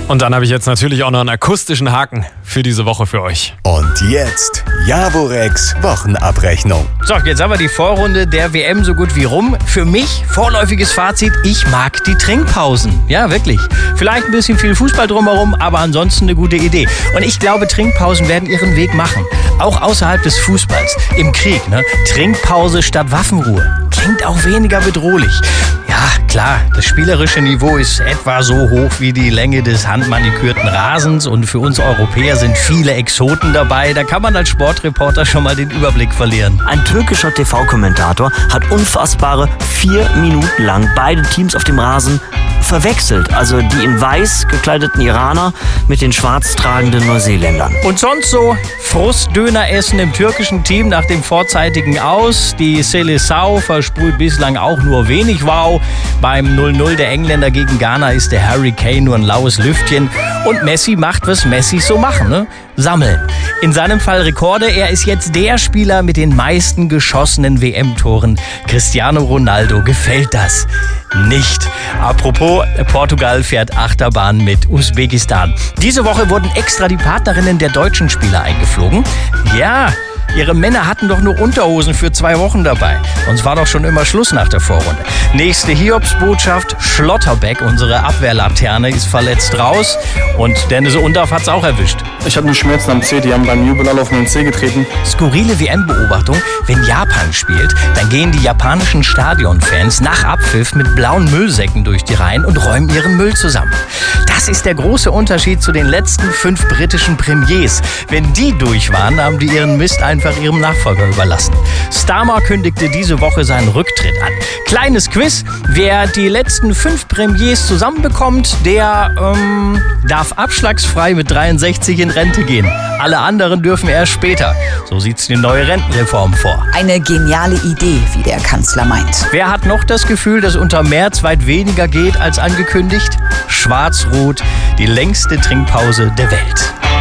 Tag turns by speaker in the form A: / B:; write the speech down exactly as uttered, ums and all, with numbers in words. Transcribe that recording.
A: Und dann habe ich jetzt natürlich auch noch einen akustischen Haken für diese Woche für euch.
B: Und jetzt Javorex Wochenabrechnung.
C: So, jetzt haben wir die Vorrunde der W M so gut wie rum. Für mich, vorläufiges Fazit, ich mag die Trinkpausen. Ja, wirklich. Vielleicht ein bisschen viel Fußball drumherum, aber ansonsten eine gute Idee. Und ich glaube, Trinkpausen werden ihren Weg machen. Auch außerhalb des Fußballs. Im Krieg, ne? Trinkpause statt Waffenruhe. Klingt auch weniger bedrohlich. Ja, klar, das spielerische Niveau ist etwa so hoch wie die Länge des handmanikürten Rasens und für uns Europäer sind viele Exoten dabei. Da kann man als Sportreporter schon mal den Überblick verlieren.
D: Ein türkischer T V-Kommentator hat unfassbare vier Minuten lang beide Teams auf dem Rasen verwechselt. Also die in weiß gekleideten Iraner mit den schwarz tragenden Neuseeländern.
C: Und sonst so Frustdöner essen im türkischen Team nach dem vorzeitigen Aus. Die Seleção versprüht bislang auch nur wenig Wow. Beim null null der Engländer gegen Ghana ist der Harry Kane nur ein laues Lüftchen. Und Messi macht, was Messi so machen, ne? Sammeln. In seinem Fall Rekorde. Er ist jetzt der Spieler mit den meisten geschossenen W M-Toren. Cristiano Ronaldo gefällt das nicht. Apropos, Portugal fährt Achterbahn mit Usbekistan. Diese Woche wurden extra die Partnerinnen der deutschen Spieler eingeflogen. Ja, ihre Männer hatten doch nur Unterhosen für zwei Wochen dabei. Sonst war doch schon immer Schluss nach der Vorrunde. Nächste Hiobsbotschaft. Schlotterbeck, unsere Abwehrlaterne, ist verletzt raus. Und Dennis Undaff hat's auch erwischt.
E: Ich hatte nur Schmerzen am Zeh, die haben beim Jubel alle auf meinen Zeh getreten.
C: Skurrile W M-Beobachtung. Wenn Japan spielt, dann gehen die japanischen Stadionfans nach Abpfiff mit blauen Müllsäcken durch die Reihen und räumen ihren Müll zusammen. Das ist der große Unterschied zu den letzten fünf britischen Premiers. Wenn die durch waren, haben die ihren Mist einfach ihrem Nachfolger überlassen. Starmer kündigte diese Woche seinen Rücktritt an. Kleines Quiz. Wer die letzten fünf Premiers zusammenbekommt, der ähm, darf abschlagsfrei mit dreiundsechzig in Rente gehen. Alle anderen dürfen erst später. So sieht's die neue Rentenreform vor.
F: Eine geniale Idee, wie der Kanzler meint.
C: Wer hat noch das Gefühl, dass unter März weit weniger geht als angekündigt? Schwarz-Rot, die längste Trinkpause der Welt.